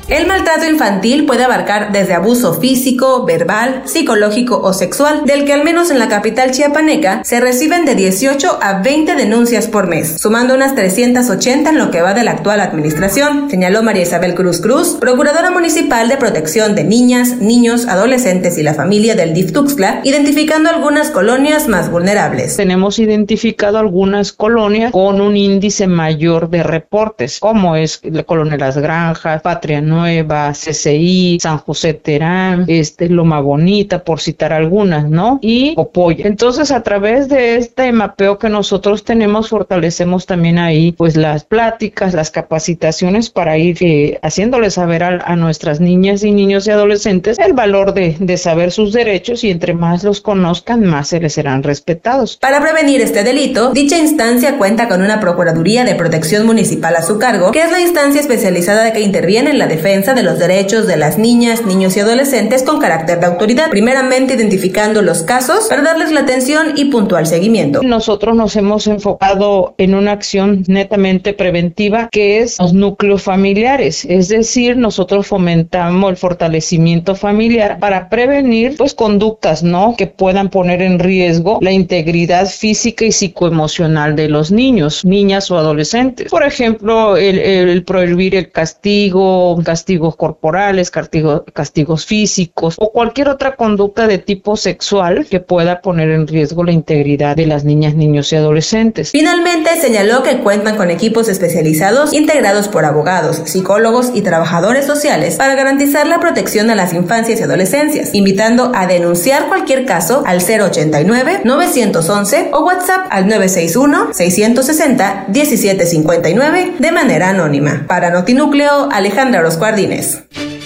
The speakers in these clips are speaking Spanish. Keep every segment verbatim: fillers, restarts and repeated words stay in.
El maltrato infantil puede abarcar desde abuso físico, verbal, psicológico o sexual, del que al menos en la capital chiapaneca se reciben de dieciocho a veinte denuncias por mes, sumando unas trescientas ochenta en lo que va de la actual administración, señaló María Isabel Cruz Cruz, procuradora municipal de protección de niñas, niños, adolescentes y la familia del D I F Tuxtla, identificando algunas colonias más vulnerables. Tenemos identificado algunas colonias con un índice mayor de reportes, como es la colonia Las Granjas, Patria Nueva, C C I, San José Terán, este, Loma Bonita, por citar algunas, ¿no? Y Popoya. Entonces, a través de este mapeo que nosotros tenemos, fortalecemos también ahí, pues, las pláticas, las capacitaciones para ir eh, haciéndoles saber a, a nuestras niñas y niños y adolescentes el valor de, de saber sus derechos, y entre más los conozcan, más se les serán respetados. Para prevenir este delito, dicha instancia cuenta con una Procuraduría de Protección Municipal a su cargo, que es la instancia especializada que interviene en la defensa de los derechos de las niñas, niños y adolescentes con carácter de autoridad, primeramente identificando los casos para darles la atención y puntual seguimiento. Nosotros nos hemos enfocado en una acción netamente preventiva, que es los núcleos familiares, es decir, nosotros fomentamos el fortalecimiento familiar para prevenir pues conductas, ¿no?, que puedan poner en riesgo la integridad física y psicoemocional de los niños, niñas o adolescentes. Por ejemplo, el, el prohibir el castigo, castigos corporales, castigo, castigos físicos o cualquier otra conducta de tipo sexual que pueda poner en riesgo la integridad de las niñas, niños y adolescentes. Finalmente, señaló que cuentan con equipos especializados integrados por abogados, psicólogos y trabajadores sociales para garantizar la protección a las infancias y adolescencias, invitando a denunciar cualquier caso al cero ochenta y nueve, novecientos once o WhatsApp al nueve seis uno, seiscientos sesenta, diecisiete cincuenta y nueve de manera anónima. Para Notinúcleo, Alejandra Orozco Ardínez.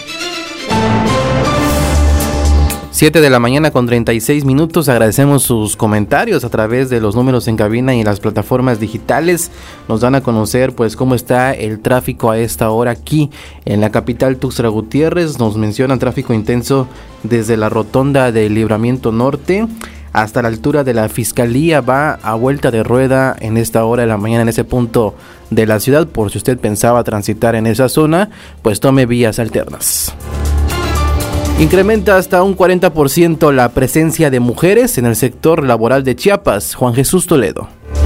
siete de la mañana con treinta y seis minutos. Agradecemos sus comentarios a través de los números en cabina y las plataformas digitales. Nos dan a conocer pues cómo está el tráfico a esta hora aquí en la capital Tuxtla Gutiérrez. Nos mencionan tráfico intenso desde la rotonda del Libramiento Norte hasta la altura de la Fiscalía. Va a vuelta de rueda en esta hora de la mañana en ese punto de la ciudad. Por si usted pensaba transitar en esa zona, pues tome vías alternas. Incrementa hasta un cuarenta por ciento la presencia de mujeres en el sector laboral de Chiapas. Juan Jesús Toledo.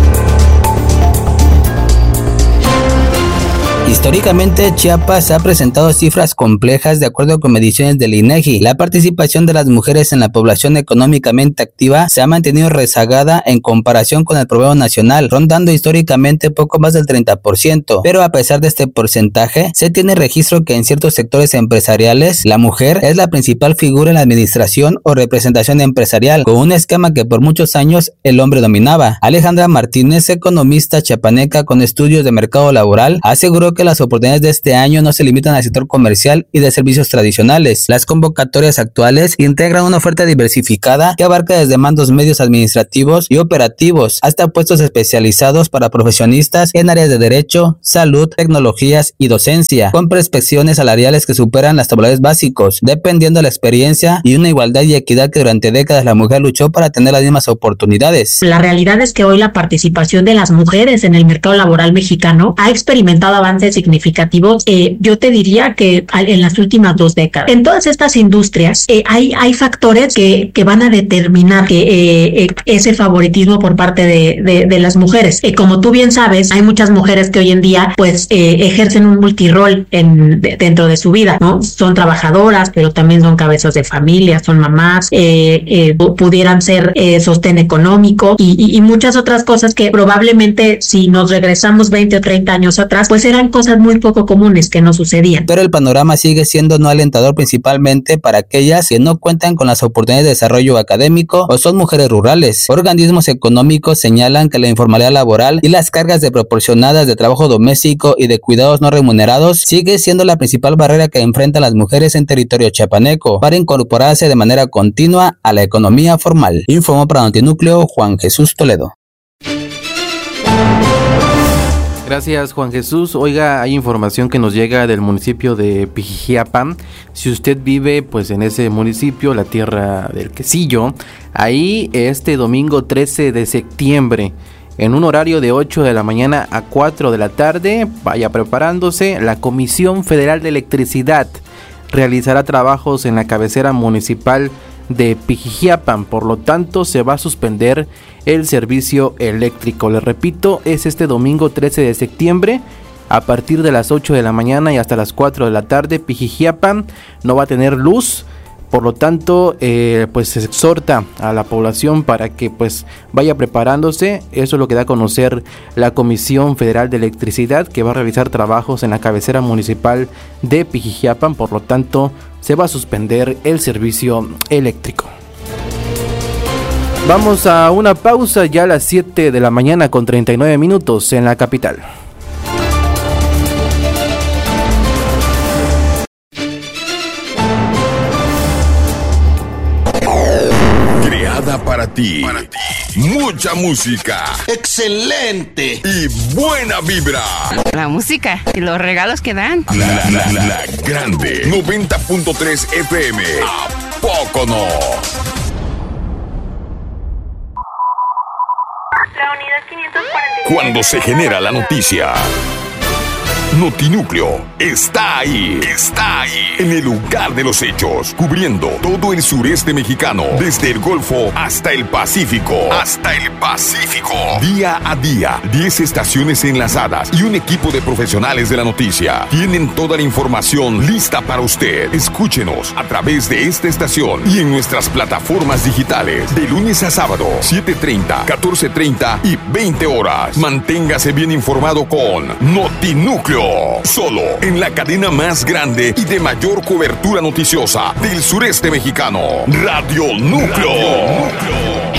Históricamente, Chiapas ha presentado cifras complejas de acuerdo con mediciones del INEGI. La participación de las mujeres en la población económicamente activa se ha mantenido rezagada en comparación con el promedio nacional, rondando históricamente poco más del treinta por ciento. Pero a pesar de este porcentaje, se tiene registro que en ciertos sectores empresariales, la mujer es la principal figura en la administración o representación empresarial, con un esquema que por muchos años el hombre dominaba. Alejandra Martínez, economista chiapaneca con estudios de mercado laboral, aseguró que las oportunidades de este año no se limitan al sector comercial y de servicios tradicionales. Las convocatorias actuales integran una oferta diversificada que abarca desde mandos medios administrativos y operativos hasta puestos especializados para profesionistas en áreas de derecho, salud, tecnologías y docencia, con perspectivas salariales que superan las tabulares básicos, dependiendo de la experiencia y una igualdad y equidad que durante décadas la mujer luchó para tener las mismas oportunidades. La realidad es que hoy la participación de las mujeres en el mercado laboral mexicano ha experimentado avances significativos, eh, yo te diría que en las últimas dos décadas. En todas estas industrias eh, hay, hay factores que, que van a determinar que eh, eh, ese favoritismo por parte de, de, de las mujeres. Eh, como tú bien sabes, hay muchas mujeres que hoy en día pues eh, ejercen un multirol en, de, dentro de su vida, ¿no? Son trabajadoras, pero también son cabezas de familia, son mamás, eh, eh, pudieran ser eh, sostén económico y, y, y muchas otras cosas que probablemente si nos regresamos veinte o treinta años atrás, pues eran cosas muy poco comunes que no sucedían. Pero el panorama sigue siendo no alentador, principalmente para aquellas que no cuentan con las oportunidades de desarrollo académico o son mujeres rurales. Organismos económicos señalan que la informalidad laboral y las cargas desproporcionadas de trabajo doméstico y de cuidados no remunerados sigue siendo la principal barrera que enfrentan las mujeres en territorio chiapaneco para incorporarse de manera continua a la economía formal. Informó para Notinúcleo Juan Jesús Toledo. Gracias, Juan Jesús. Oiga, hay información que nos llega del municipio de Pijijiapan. Si usted vive pues en ese municipio, la tierra del quesillo, ahí este domingo trece de septiembre en un horario de ocho de la mañana a cuatro de la tarde. Vaya preparándose. La Comisión Federal de Electricidad realizará trabajos en la cabecera municipal de Pijijiapan, por lo tanto se va a suspender el servicio eléctrico. Les repito, es este domingo trece de septiembre a partir de las ocho de la mañana y hasta las cuatro de la tarde. Pijijiapan no va a tener luz, por lo tanto eh, pues se exhorta a la población para que pues vaya preparándose. Eso es lo que da a conocer la Comisión Federal de Electricidad, que va a realizar trabajos en la cabecera municipal de Pijijiapan, por lo tanto se va a suspender el servicio eléctrico. Vamos a una pausa ya a las siete de la mañana con treinta y nueve minutos en la capital. Para ti. para ti, mucha música, excelente y buena vibra. La música y los regalos que dan. La, la, la, la grande noventa punto tres F M. ¿A poco no? La unidad quinientos cuarenta y siete. Cuando se genera la noticia, Notinúcleo está ahí, está ahí, en el lugar de los hechos, cubriendo todo el sureste mexicano, desde el Golfo hasta el Pacífico, hasta el Pacífico. Día a día, diez estaciones enlazadas y un equipo de profesionales de la noticia tienen toda la información lista para usted. Escúchenos a través de esta estación y en nuestras plataformas digitales, de lunes a sábado, siete treinta, catorce treinta y veinte horas. Manténgase bien informado con Notinúcleo. Solo en la cadena más grande y de mayor cobertura noticiosa del sureste mexicano, Radio Núcleo. Radio Núcleo.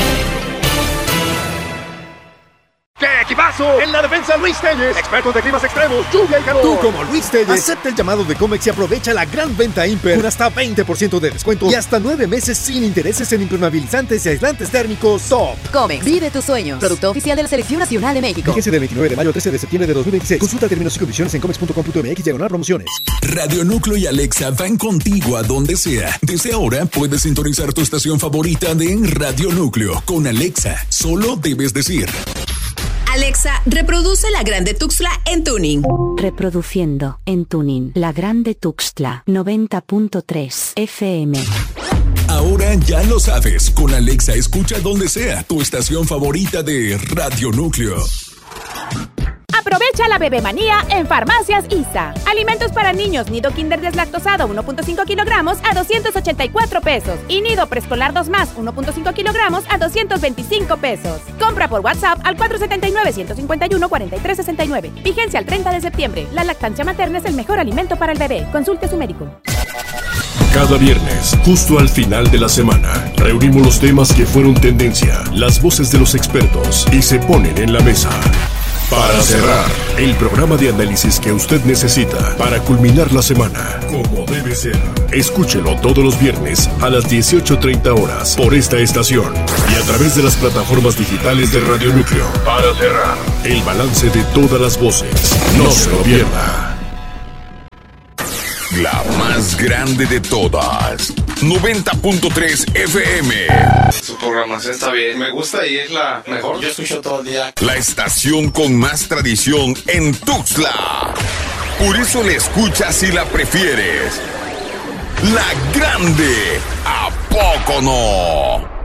¡Qué equipazo! En la defensa, Luis Telles, expertos de climas extremos, lluvia y calor. Tú, como Luis Telles, acepta el llamado de Comex y aprovecha la gran venta Imper con hasta veinte por ciento de descuento y hasta nueve meses sin intereses en impermeabilizantes y aislantes térmicos Top. Comex, vive tus sueños. Producto oficial de la Selección Nacional de México. Fíjese del veintinueve de mayo al trece de septiembre de dos mil veintiséis. Consulta términos y condiciones en comex punto com punto mx diagonal promociones. Radio Núcleo y Alexa van contigo a donde sea. Desde ahora puedes sintonizar tu estación favorita de Radio Núcleo con Alexa. Solo debes decir: Alexa, reproduce La Grande Tuxtla en tuning. Reproduciendo en tuning La Grande Tuxtla noventa punto tres F M. Ahora ya lo sabes, con Alexa escucha donde sea tu estación favorita de Radio Núcleo. Aprovecha la bebemanía en Farmacias I S A. Alimentos para niños, nido kinder deslactosado uno punto cinco kilogramos a doscientos ochenta y cuatro pesos. Y nido preescolar dos más uno punto cinco kilogramos a doscientos veinticinco pesos. Compra por WhatsApp al cuatro setenta y nueve, ciento cincuenta y uno, cuarenta y tres sesenta y nueve. Vigencia al treinta de septiembre. La lactancia materna es el mejor alimento para el bebé. Consulte a su médico. Cada viernes, justo al final de la semana, reunimos los temas que fueron tendencia, las voces de los expertos y se ponen en la mesa. Para cerrar, el programa de análisis que usted necesita para culminar la semana, como debe ser. Escúchelo todos los viernes a las dieciocho treinta horas por esta estación y a través de las plataformas digitales de Radio Núcleo. Para cerrar, el balance de todas las voces. No se lo pierda. La más grande de todas, noventa punto tres F M. Su programación está bien, me gusta y es la mejor. Yo escucho todo el día. La estación con más tradición en Tuxtla. Por eso la escuchas y la prefieres. La grande, ¿a poco no?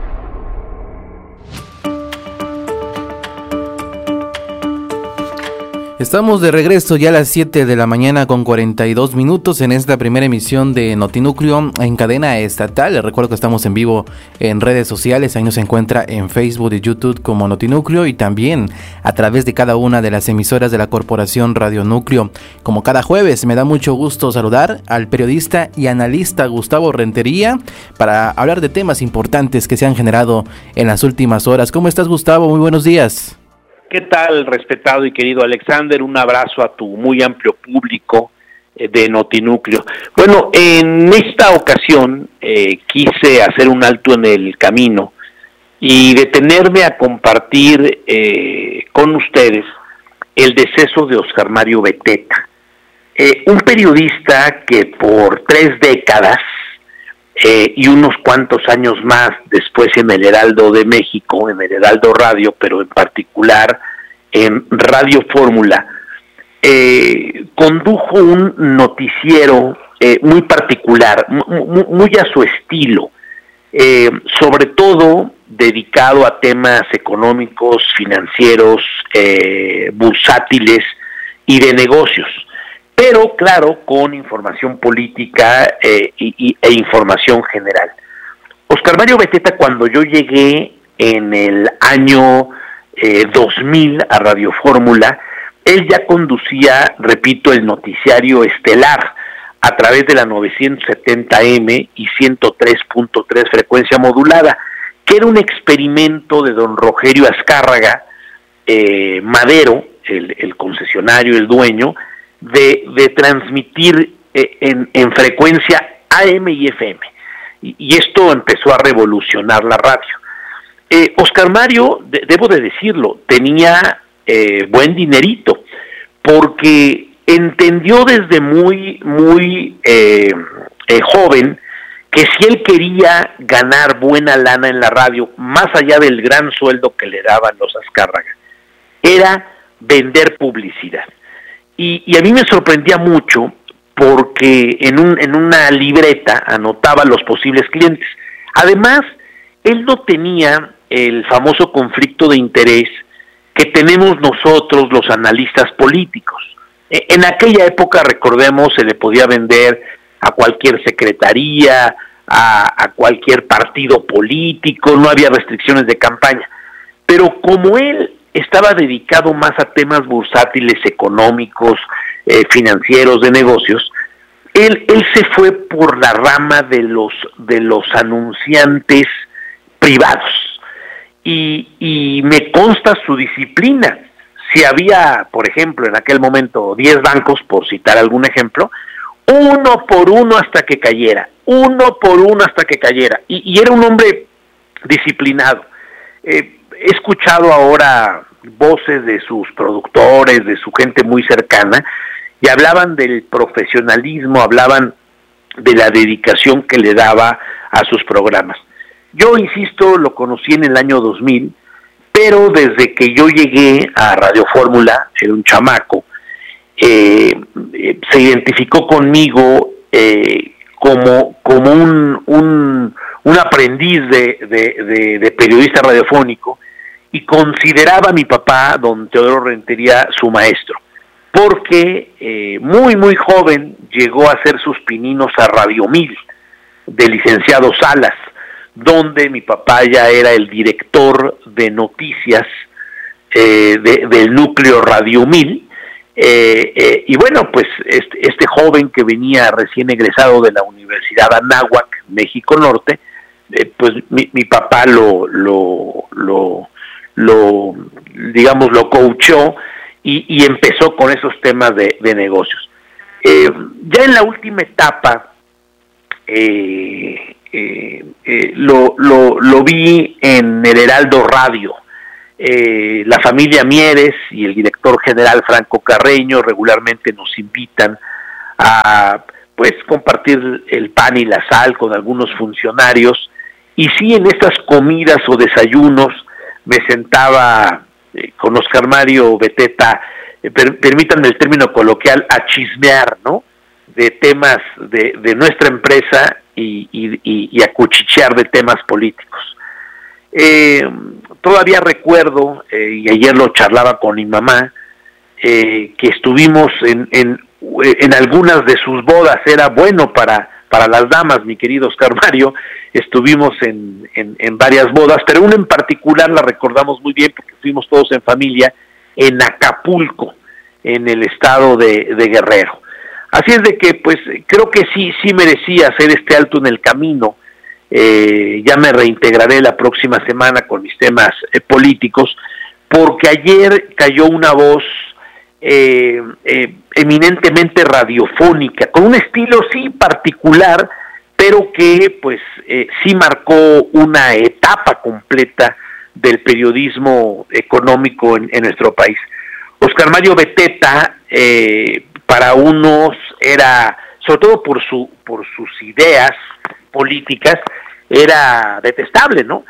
Estamos de regreso ya a las siete de la mañana con cuarenta y dos minutos en esta primera emisión de Notinúcleo en cadena estatal. Les recuerdo que estamos en vivo en redes sociales, ahí nos encuentra en Facebook y YouTube como Notinúcleo y también a través de cada una de las emisoras de la Corporación Radio Núcleo. Como cada jueves me da mucho gusto saludar al periodista y analista Gustavo Rentería para hablar de temas importantes que se han generado en las últimas horas. ¿Cómo estás, Gustavo? Muy buenos días. ¿Qué tal, respetado y querido Alexander? Un abrazo a tu muy amplio público eh, de Notinúcleo. Bueno, en esta ocasión eh, quise hacer un alto en el camino y detenerme a compartir eh, con ustedes el deceso de Oscar Mario Beteta, eh, un periodista que por tres décadas Eh, y unos cuantos años más después en el Heraldo de México, en el Heraldo Radio, pero en particular en Radio Fórmula, eh, condujo un noticiero eh, muy particular, muy, muy a su estilo, eh, sobre todo dedicado a temas económicos, financieros, eh, bursátiles y de negocios, pero claro, con información política eh, y, y, e información general. Oscar Mario Beteta, cuando yo llegué en el año eh, dos mil a Radio Fórmula, él ya conducía, repito, el noticiario estelar a través de la novecientos setenta eme y ciento tres punto tres frecuencia modulada, que era un experimento de don Rogelio Azcárraga eh, Madero, el, el concesionario, el dueño, de, de transmitir eh, en, en frecuencia A M y F M. Y, y esto empezó a revolucionar la radio. Eh, Oscar Mario, de, debo de decirlo, tenía eh, buen dinerito, porque entendió desde muy, muy eh, eh, joven que si él quería ganar buena lana en la radio, más allá del gran sueldo que le daban los Azcárraga, era vender publicidad. Y, y a mí me sorprendía mucho porque en, un, en una libreta anotaba los posibles clientes. Además, él no tenía el famoso conflicto de interés que tenemos nosotros los analistas políticos. En aquella época, recordemos, se le podía vender a cualquier secretaría, a, a cualquier partido político, no había restricciones de campaña. Pero como él estaba dedicado más a temas bursátiles, económicos, eh, financieros, de negocios, él, él se fue por la rama de los, de los anunciantes privados. Y, y me consta su disciplina. Si había, por ejemplo, en aquel momento diez bancos, por citar algún ejemplo, uno por uno hasta que cayera, uno por uno hasta que cayera. Y, y era un hombre disciplinado. Eh, he escuchado ahora voces de sus productores, de su gente muy cercana, y hablaban del profesionalismo, hablaban de la dedicación que le daba a sus programas. Yo, insisto, lo conocí en el año dos mil, pero desde que yo llegué a Radio Fórmula, era un chamaco, eh, eh, se identificó conmigo eh, como, como un, un, un aprendiz de, de, de, de periodista radiofónico, y consideraba a mi papá, don Teodoro Rentería, su maestro, porque eh, muy, muy joven llegó a hacer sus pininos a Radio Mil, de licenciado Salas, donde mi papá ya era el director de noticias eh, de, del núcleo Radio Mil, eh, eh, y bueno, pues este, este joven que venía recién egresado de la Universidad Anáhuac, México Norte, eh, pues mi, mi papá lo, lo, lo, lo, digamos, lo coachó y, y empezó con esos temas de, de negocios. Eh, ya en la última etapa, eh, Eh, eh, lo, lo, lo vi en el Heraldo Radio. Eh, la familia Mieres y el director general Franco Carreño regularmente nos invitan a pues compartir el pan y la sal con algunos funcionarios, y sí, en estas comidas o desayunos me sentaba eh, con Oscar Mario Beteta, eh, per, permítanme el término coloquial, a chismear, ¿no?, de temas de, de nuestra empresa y, y, y a cuchichear de temas políticos. Eh, todavía recuerdo, eh, y ayer lo charlaba con mi mamá, eh, que estuvimos en, en, en algunas de sus bodas. Era bueno para, para las damas, mi querido Oscar Mario. Estuvimos en, en, en varias bodas, pero una en particular la recordamos muy bien porque fuimos todos en familia en Acapulco, en el estado de, de Guerrero. Así es de que, pues, creo que sí, sí merecía hacer este alto en el camino. Eh, ya me reintegraré la próxima semana con mis temas eh, políticos, porque ayer cayó una voz eh, eh, eminentemente radiofónica, con un estilo sí particular, pero que, pues, eh, sí marcó una etapa completa del periodismo económico en, en nuestro país. Oscar Mario Beteta, eh, para unos era, sobre todo por su por sus ideas políticas, era detestable, ¿no?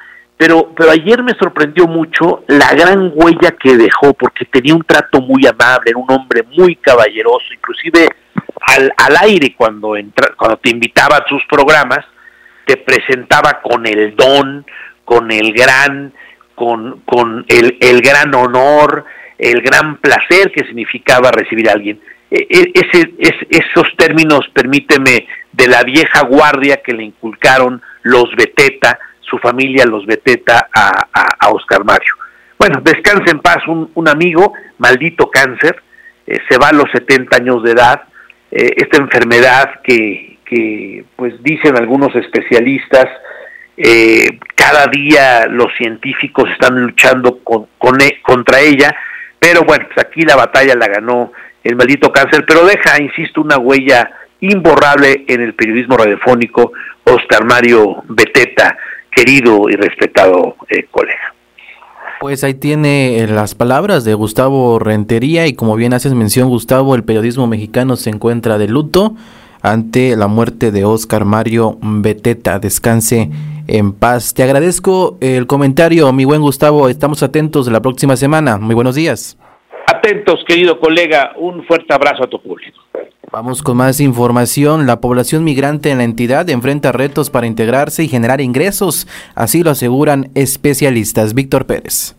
pero, pero ayer me sorprendió mucho la gran huella que dejó, porque tenía un trato muy amable, era un hombre muy caballeroso, inclusive al, al aire cuando, entra, cuando te invitaba a sus programas, te presentaba con el don, con el gran, con, con el, el gran honor, el gran placer que significaba recibir a alguien. Ese, es, esos términos, permíteme, de la vieja guardia que le inculcaron los Beteta, su familia, los Beteta, a, a, a Óscar Mario. Bueno, descanse en paz un, un amigo, maldito cáncer, eh, se va a los setenta años de edad, eh, esta enfermedad que, que, pues dicen algunos especialistas, eh, cada día los científicos están luchando con, con, contra ella, pero bueno, pues aquí la batalla la ganó el maldito cáncer, pero deja, insisto, una huella imborrable en el periodismo radiofónico, Óscar Mario Beteta, querido y respetado eh, colega. Pues ahí tiene las palabras de Gustavo Rentería, y como bien haces mención, Gustavo, el periodismo mexicano se encuentra de luto ante la muerte de Óscar Mario Beteta. Descanse en paz. Te agradezco el comentario, mi buen Gustavo, estamos atentos la próxima semana. Muy buenos días. Atentos, querido colega, un fuerte abrazo a tu público. Vamos con más información. La población migrante en la entidad enfrenta retos para integrarse y generar ingresos, así lo aseguran especialistas. Víctor Pérez.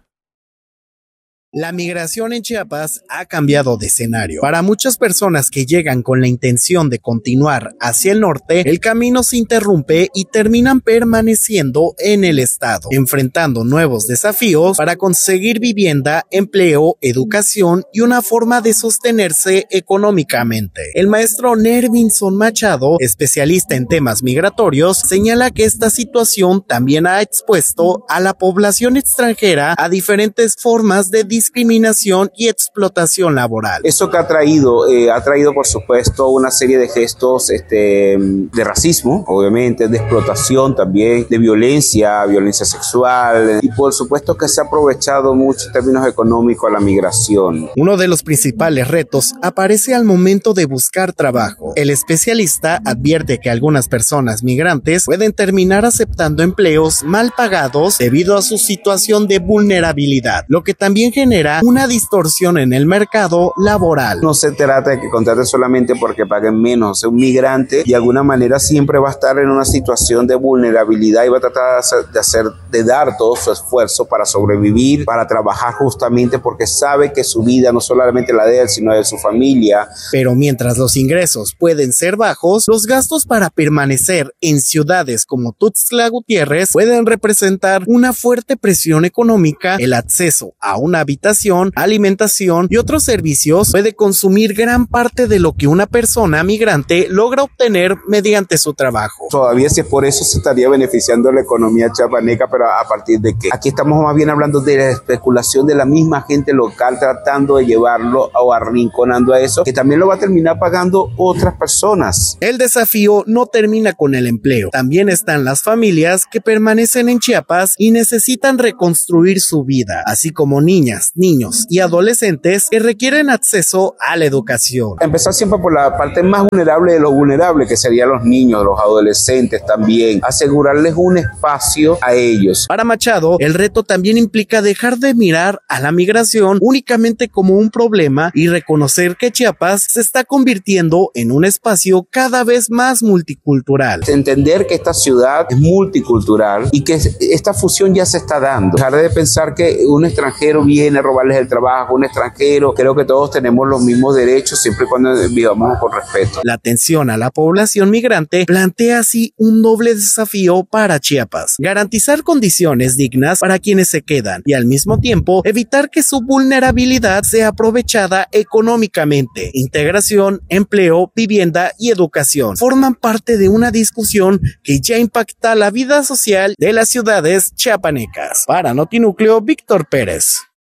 La migración en Chiapas ha cambiado de escenario. Para muchas personas que llegan con la intención de continuar hacia el norte, el camino se interrumpe y terminan permaneciendo en el estado, enfrentando nuevos desafíos para conseguir vivienda, empleo, educación y una forma de sostenerse económicamente. El maestro Nervinson Machado, especialista en temas migratorios, señala que esta situación también ha expuesto a la población extranjera a diferentes formas de discriminación discriminación y explotación laboral. Eso que ha traído, eh, ha traído por supuesto una serie de gestos este, de racismo, obviamente, de explotación también, de violencia, violencia sexual, y por supuesto que se ha aprovechado mucho en términos económicos a la migración. Uno de los principales retos aparece al momento de buscar trabajo. El especialista advierte que algunas personas migrantes pueden terminar aceptando empleos mal pagados debido a su situación de vulnerabilidad, lo que también genera genera una distorsión en el mercado laboral. No se trata de que contraten solamente porque paguen menos. Un migrante de alguna manera siempre va a estar en una situación de vulnerabilidad y va a tratar de hacer, de, hacer, de dar todo su esfuerzo para sobrevivir, para trabajar justamente porque sabe que su vida no solamente la de él, sino de su familia. Pero mientras los ingresos pueden ser bajos, los gastos para permanecer en ciudades como Tuxtla Gutiérrez pueden representar una fuerte presión económica. El acceso a una habitación, alimentación y otros servicios puede consumir gran parte de lo que una persona migrante logra obtener mediante su trabajo. Todavía si es por eso se estaría beneficiando la economía chiapaneca, pero a partir de qué? Aquí estamos más bien hablando de la especulación de la misma gente local tratando de llevarlo o arrinconando a eso, que también lo va a terminar pagando otras personas. El desafío no termina con el empleo. También están las familias que permanecen en Chiapas y necesitan reconstruir su vida, así como niñas, niños y adolescentes que requieren acceso a la educación. Empezar siempre por la parte más vulnerable de lo vulnerable, que serían los niños, los adolescentes también, asegurarles un espacio a ellos. Para Machado, el reto también implica dejar de mirar a la migración únicamente como un problema y reconocer que Chiapas se está convirtiendo en un espacio cada vez más multicultural. Entender que esta ciudad es multicultural y que esta fusión ya se está dando. Dejar de pensar que un extranjero viene a robarles el trabajo, un extranjero. Creo que todos tenemos los mismos derechos siempre y cuando vivamos con respeto. La atención a la población migrante plantea así un doble desafío para Chiapas: garantizar condiciones dignas para quienes se quedan y al mismo tiempo evitar que su vulnerabilidad sea aprovechada económicamente. Integración, empleo, vivienda y educación forman parte de una discusión que ya impacta la vida social de las ciudades chiapanecas. Para Notinúcleo, Víctor Pérez.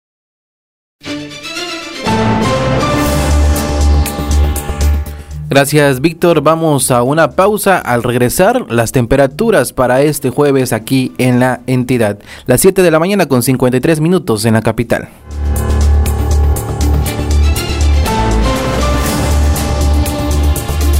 Gracias, Víctor. Vamos a una pausa. Al regresar, las temperaturas para este jueves aquí en la entidad. Las siete de la mañana con cincuenta y tres minutos en la capital.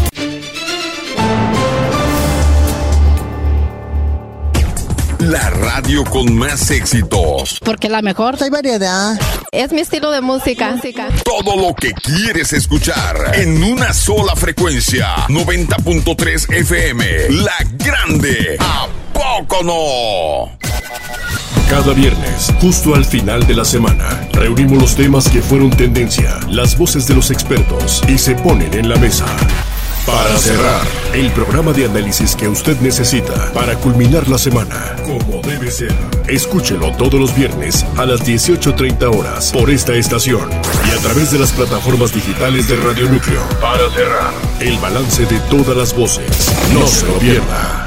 La radio con más éxitos. Porque la mejor, hay variedad. Es mi estilo de música. música. Todo lo que quieres escuchar en una sola frecuencia. noventa punto tres F M. La Grande. ¿A poco no? Cada viernes, justo al final de la semana, reunimos los temas que fueron tendencia, las voces de los expertos y se ponen en la mesa. Para cerrar, el programa de análisis que usted necesita para culminar la semana, como debe ser. Escúchelo todos los viernes a las dieciocho treinta horas por esta estación y a través de las plataformas digitales de Radio Núcleo. Para cerrar, el balance de todas las voces. No se lo pierda.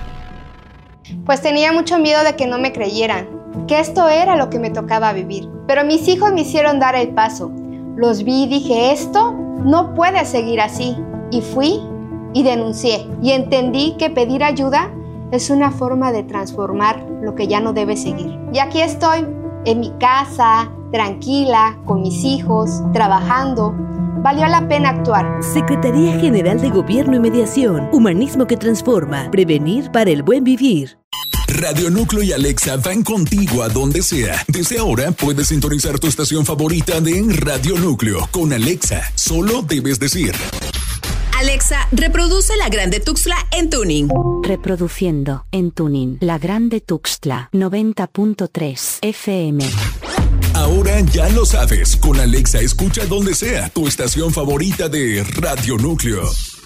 Pues tenía mucho miedo de que no me creyeran, que esto era lo que me tocaba vivir. Pero mis hijos me hicieron dar el paso. Los vi y dije, esto no puede seguir así. Y fui y denuncié. Y entendí que pedir ayuda es una forma de transformar lo que ya no debe seguir. Y aquí estoy, en mi casa, tranquila, con mis hijos, trabajando. Valió la pena actuar. Secretaría General de Gobierno y Mediación. Humanismo que transforma. Prevenir para el buen vivir. Radio Núcleo y Alexa van contigo a donde sea. Desde ahora puedes sintonizar tu estación favorita de Radio Núcleo. Con Alexa, solo debes decir: Alexa, reproduce La Grande Tuxtla en tuning. Reproduciendo en tuning La Grande Tuxtla noventa punto tres F M. Ahora ya lo sabes. Con Alexa escucha donde sea tu estación favorita de Radio Núcleo.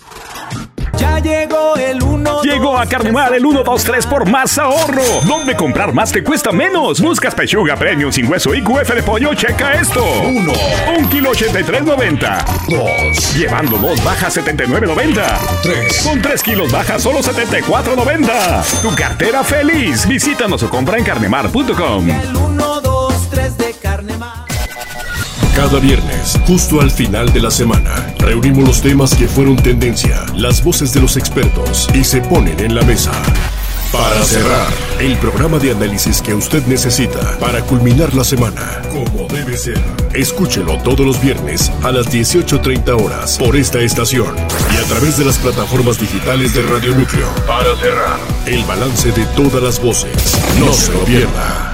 Ya llegó el uno. Llegó a Carnemar el uno dos tres por más ahorro. ¿Dónde comprar más te cuesta menos? Buscas pechuga premium sin hueso y Q F de pollo. Checa esto. Uno. Un kilo ochenta y tres noventa. Dos. Llevando dos baja setenta y nueve noventa. Tres. Con tres kilos baja solo setenta y cuatro noventa. Tu cartera feliz. Visítanos o compra en carnemar punto com. El uno dos tres de Carnemar. Cada viernes, justo al final de la semana, reunimos los temas que fueron tendencia, las voces de los expertos y se ponen en la mesa. Para cerrar, el programa de análisis que usted necesita para culminar la semana, como debe ser. Escúchelo todos los viernes a las dieciocho treinta horas por esta estación y a través de las plataformas digitales de Radio Núcleo. Para cerrar, el balance de todas las voces. No se lo pierda.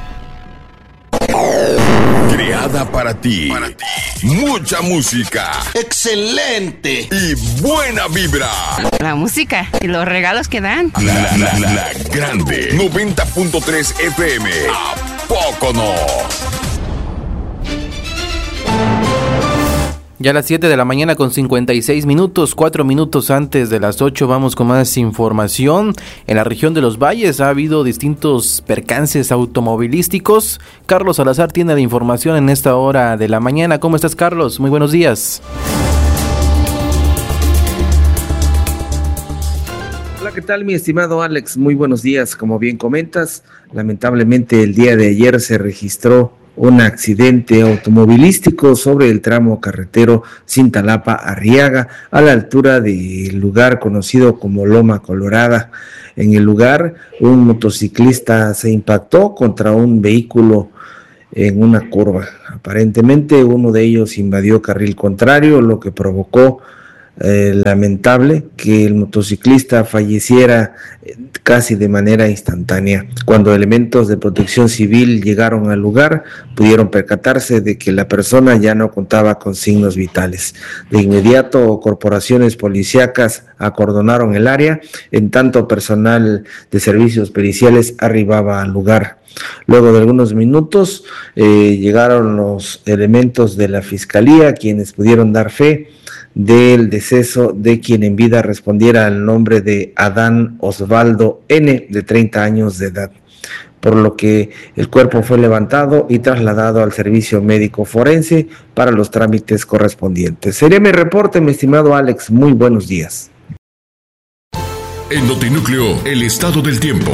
Creada para ti. para ti. Mucha música. Excelente. Y buena vibra. La música y los regalos que dan. La, la, la, la Grande. noventa punto tres F M. ¿A poco no? Ya a las siete de la mañana con cincuenta y seis minutos, cuatro minutos antes de las ocho, vamos con más información. En la región de los Valles ha habido distintos percances automovilísticos. Carlos Salazar tiene la información en esta hora de la mañana. ¿Cómo estás, Carlos? Muy buenos días. Hola, ¿qué tal, mi estimado Alex? Muy buenos días. Como bien comentas, lamentablemente el día de ayer se registró un accidente automovilístico sobre el tramo carretero Cintalapa-Arriaga, a la altura del lugar conocido como Loma Colorada. En el lugar, un motociclista se impactó contra un vehículo en una curva. Aparentemente, uno de ellos invadió carril contrario, lo que provocó Eh, lamentable que el motociclista falleciera eh, casi de manera instantánea. Cuando elementos de protección civil llegaron al lugar, pudieron percatarse de que la persona ya no contaba con signos vitales. De inmediato, corporaciones policíacas acordonaron el área, en tanto personal de servicios periciales arribaba al lugar. Luego de algunos minutos eh, llegaron los elementos de la fiscalía, quienes pudieron dar fe del deceso de quien en vida respondiera al nombre de Adán Osvaldo N., de treinta años de edad, por lo que el cuerpo fue levantado y trasladado al servicio médico forense para los trámites correspondientes. Sería mi reporte, mi estimado Alex. Muy buenos días. En Notinúcleo, el estado del tiempo.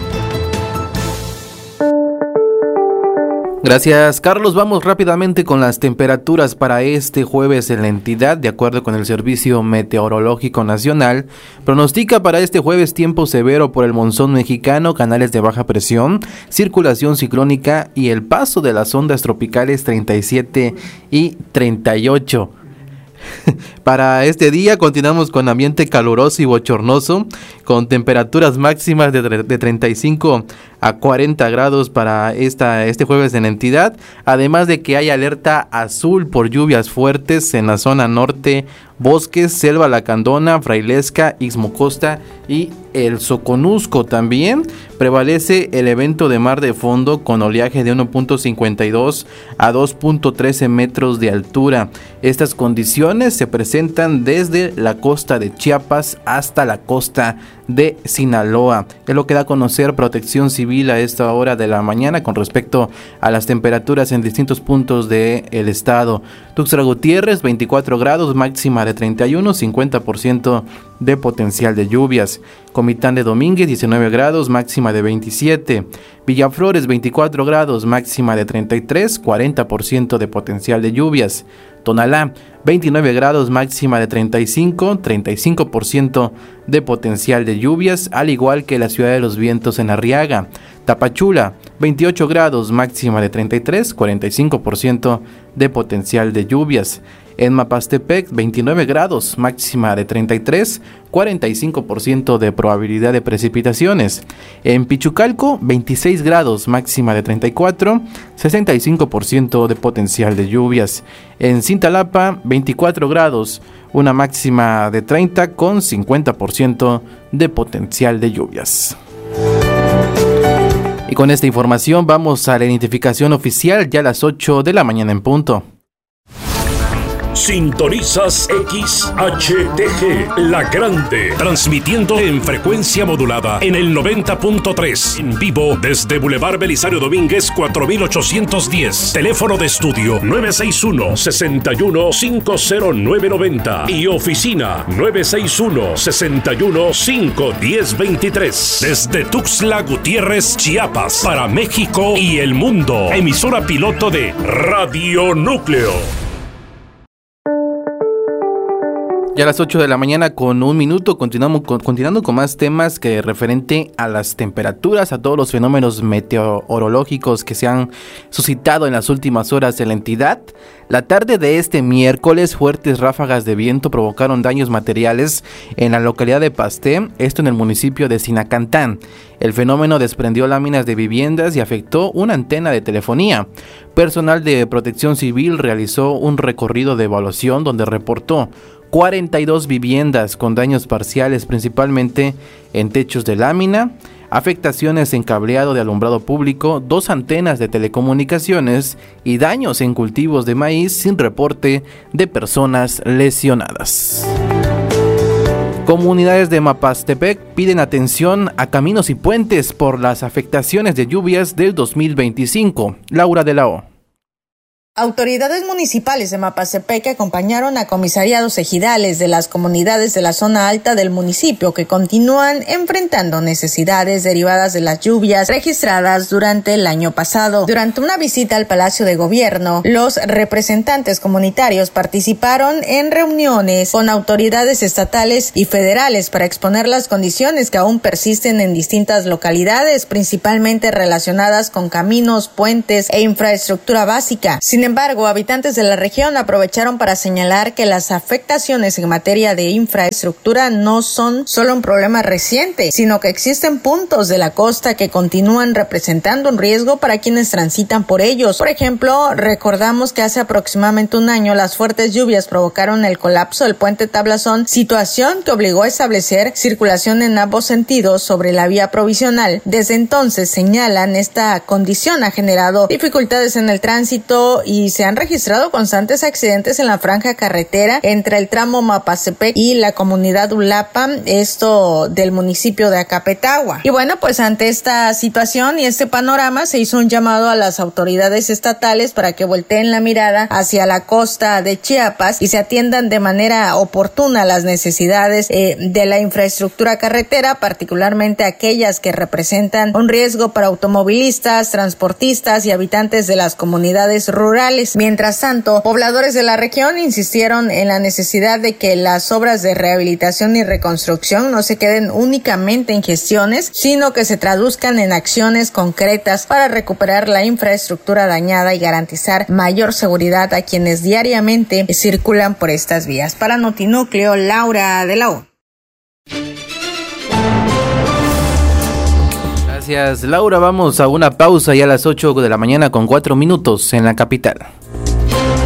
Gracias, Carlos. Vamos rápidamente con las temperaturas para este jueves en la entidad. De acuerdo con el Servicio Meteorológico Nacional, pronostica para este jueves tiempo severo por el monzón mexicano, canales de baja presión, circulación ciclónica y el paso de las ondas tropicales treinta y siete y treinta y ocho. Para este día continuamos con ambiente caluroso y bochornoso, con temperaturas máximas de, de treinta y cinco a cuarenta grados para esta, este jueves en la entidad, además de que hay alerta azul por lluvias fuertes en la zona norte, Bosques, Selva Lacandona, Frailesca, Ixmocosta y el Soconusco. También prevalece el evento de mar de fondo con oleaje de uno punto cincuenta y dos a dos punto trece metros de altura. Estas condiciones se presentan desde la costa de Chiapas hasta la costa de Sinaloa. Es lo que da a conocer Protección Civil a esta hora de la mañana con respecto a las temperaturas en distintos puntos del estado. Tuxtla Gutiérrez, veinticuatro grados, máxima de treinta y uno, cincuenta por ciento de potencial de lluvias. Comitán de Domínguez, diecinueve grados, máxima de veintisiete. Villaflores, veinticuatro grados, máxima de treinta y tres, cuarenta por ciento de potencial de lluvias. Tonalá, veintinueve grados, máxima de treinta y cinco, treinta y cinco por ciento de potencial de lluvias, al igual que la Ciudad de los Vientos en Arriaga. Tapachula, veintiocho grados, máxima de treinta y tres, cuarenta y cinco por ciento de potencial de lluvias. En Mapastepec, veintinueve grados, máxima de treinta y tres, cuarenta y cinco por ciento de probabilidad de precipitaciones. En Pichucalco, veintiséis grados, máxima de treinta y cuatro, sesenta y cinco por ciento de potencial de lluvias. En Cintalapa, veinticuatro grados, una máxima de treinta con cincuenta por ciento de potencial de lluvias. Y con esta información vamos a la identificación oficial ya a las ocho de la mañana en punto. Sintonizas X H T G, La Grande, transmitiendo en frecuencia modulada en el noventa punto tres, en vivo desde Boulevard Belisario Domínguez cuatro mil ochocientos diez, teléfono de estudio nueve seis uno, seis uno cinco cero nueve nueve cero y oficina nueve seis uno, seis uno cinco uno cero dos tres, desde Tuxtla Gutiérrez, Chiapas, para México y el mundo, emisora piloto de Radio Núcleo. Ya a las ocho de la mañana con un minuto, continuamos con, continuando con más temas que referente a las temperaturas, a todos los fenómenos meteorológicos que se han suscitado en las últimas horas de la entidad. La tarde de este miércoles, fuertes ráfagas de viento provocaron daños materiales en la localidad de Pasté, esto en el municipio de Sinacantán. El fenómeno desprendió láminas de viviendas y afectó una antena de telefonía. Personal de Protección Civil realizó un recorrido de evaluación donde reportó cuarenta y dos viviendas con daños parciales, principalmente en techos de lámina, afectaciones en cableado de alumbrado público, dos antenas de telecomunicaciones y daños en cultivos de maíz sin reporte de personas lesionadas. Comunidades de Mapastepec piden atención a caminos y puentes por las afectaciones de lluvias del dos mil veinticinco. Laura de la O. Autoridades municipales de Mapastepec acompañaron a comisariados ejidales de las comunidades de la zona alta del municipio que continúan enfrentando necesidades derivadas de las lluvias registradas durante el año pasado. Durante una visita al Palacio de Gobierno, los representantes comunitarios participaron en reuniones con autoridades estatales y federales para exponer las condiciones que aún persisten en distintas localidades, principalmente relacionadas con caminos, puentes e infraestructura básica. Sin Sin embargo, habitantes de la región aprovecharon para señalar que las afectaciones en materia de infraestructura no son solo un problema reciente, sino que existen puntos de la costa que continúan representando un riesgo para quienes transitan por ellos. Por ejemplo, recordamos que hace aproximadamente un año las fuertes lluvias provocaron el colapso del puente Tablazón, situación que obligó a establecer circulación en ambos sentidos sobre la vía provisional. Desde entonces, señalan, esta condición ha generado dificultades en el tránsito y y se han registrado constantes accidentes en la franja carretera entre el tramo Mapastepec y la comunidad Ulapa, esto del municipio de Acapetagua. Y bueno, pues ante esta situación y este panorama se hizo un llamado a las autoridades estatales para que volteen la mirada hacia la costa de Chiapas y se atiendan de manera oportuna las necesidades eh, de la infraestructura carretera, particularmente aquellas que representan un riesgo para automovilistas, transportistas y habitantes de las comunidades rurales. Mientras tanto, pobladores de la región insistieron en la necesidad de que las obras de rehabilitación y reconstrucción no se queden únicamente en gestiones, sino que se traduzcan en acciones concretas para recuperar la infraestructura dañada y garantizar mayor seguridad a quienes diariamente circulan por estas vías. Para Notinúcleo, Laura de la O. Gracias, Laura. Vamos a una pausa ya a las ocho de la mañana con cuatro minutos en la capital.